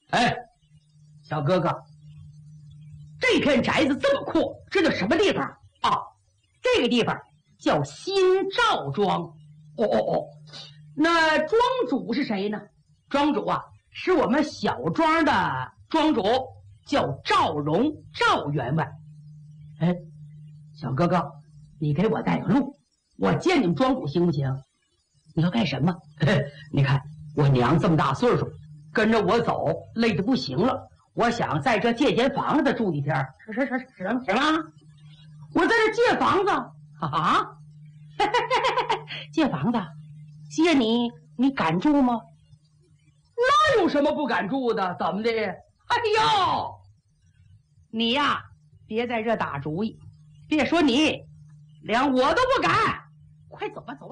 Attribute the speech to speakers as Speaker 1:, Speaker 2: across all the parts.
Speaker 1: 哎，小哥哥，这片宅子这么阔，这叫什么地方啊？这个地方叫新赵庄。哦，那庄主是谁呢？庄主啊，是我们小庄的庄主，叫赵荣，赵员外。哎，小哥哥，你给我带个路，我见你们庄主行不行？你要干什么？你看我娘这么大岁数，跟着我走累得不行了，我想在这借间房子住几天。什么？我在这借房子啊？借房子？借你敢住吗？那有什么不敢住的？怎么的？哎呦，你呀，别在这打主意，别说你，连我都不敢。快走吧。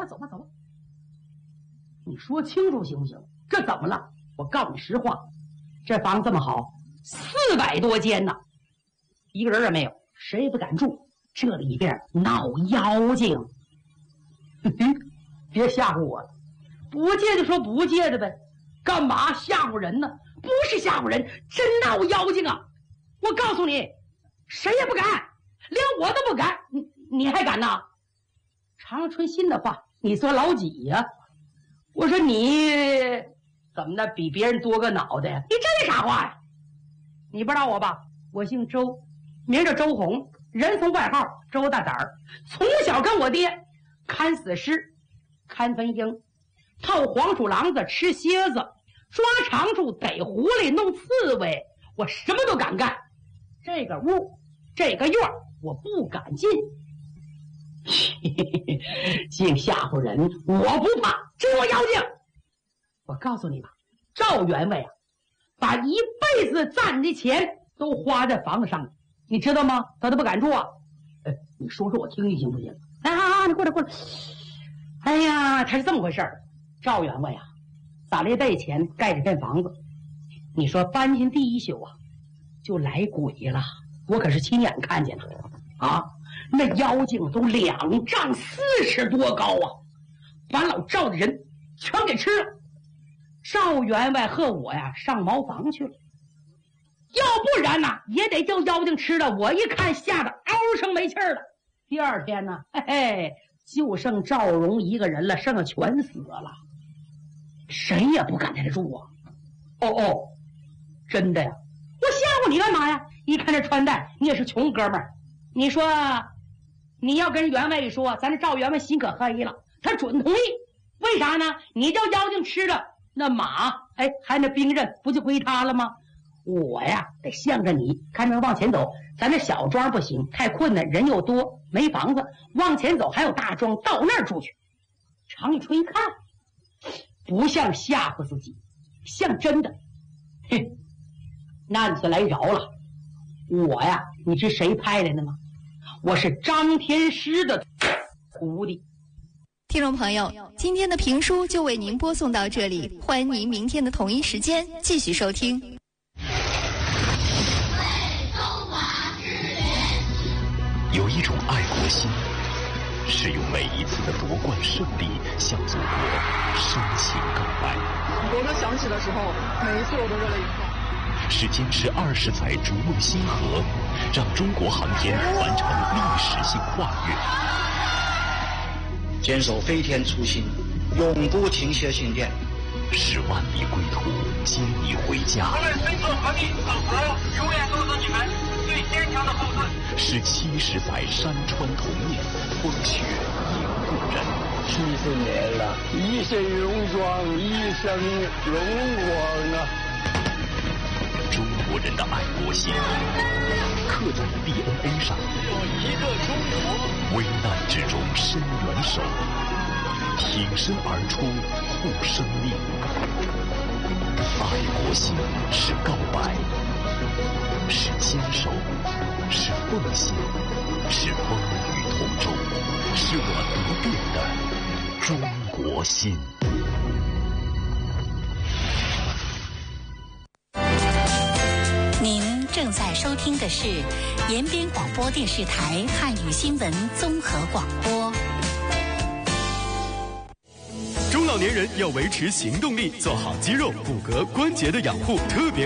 Speaker 1: 你说清楚行不行？这怎么了？我告诉你实话，这房这么好，400多间呢，一个人也没有，谁也不敢住。这里边闹妖精。别吓唬我了，不借就说不借的呗，干嘛吓唬人呢？不是吓唬人，真闹妖精啊！我告诉你，谁也不敢，连我都不敢，你还敢呐？常春新的话，你算老几呀？我说你怎么的比别人多个脑袋呀？你这是啥话呀？你不知道我吧？我姓周，名叫周红，人送外号周大胆儿。从小跟我爹看死尸，看坟茔，套黄鼠狼子，吃蝎子，抓长处，逮狐狸，弄刺猬，我什么都敢干。这个屋，这个院我不敢进。净吓唬人，我不怕，这我妖精。我告诉你吧，赵员外啊，把一辈子攒的钱都花在房子上了，你知道吗？他都不敢住啊。你说说我听听行不行？你过来。哎呀，他是这么回事儿。赵员外啊，攒了一辈钱盖这片房子，你说搬进第一宿啊，就来鬼了。我可是亲眼看见了啊！那妖精都2丈40多高啊，把老赵的人全给吃了。赵员外和我呀上茅房去了，要不然呢也得叫妖精吃了。我一看吓得嗷声没气儿了。第二天呢，就剩赵荣一个人了，剩下全死了，谁也不敢在这住啊。真的呀？我吓唬你干嘛呀？一看这穿戴，你也是穷哥们儿。你说你要跟员外一说，咱这赵员外心可黑了，他准同意。为啥呢？你叫妖精吃了，那马还那兵刃不就归他了吗？我呀得向着你，看着往前走。咱这小庄不行，太困难，人又多，没房子。往前走还有大庄，到那儿住去。常春一看，不像吓唬自己，像真的。那你就来饶了我呀。你知谁派来的吗？我是张天师的徒弟。
Speaker 2: 听众朋友，今天的评书就为您播送到这里，欢迎您明天的同一时间继续收听。
Speaker 3: 有一种爱国心，是用每一次的夺冠胜利向祖国深情告白。
Speaker 4: 我们响起的时候，每一次我都热泪盈眶。
Speaker 3: 是坚持20载逐梦星河，让中国航天完成历史性跨越。
Speaker 5: 坚守飞天初心，永不停歇信念。
Speaker 3: 是万里归途接你回家。
Speaker 6: 无论身处何地，永远都是你们最坚强的后盾。
Speaker 3: 是70载山川同面，风雪映故人。
Speaker 7: 70年了，一身戎装，一生荣光啊！
Speaker 3: 中国人的爱国心刻在了 DNA 上。
Speaker 6: 有一个中国，
Speaker 3: 危难之中伸援手，挺身而出护生命。爱国心是告白，是坚守，是奉献，是风雨同舟，是我不变的中国心。
Speaker 8: 您正在收听的是延边广播电视台汉语新闻综合广播。
Speaker 9: 中老年人要维持行动力，做好肌肉、骨骼、关节的养护，特别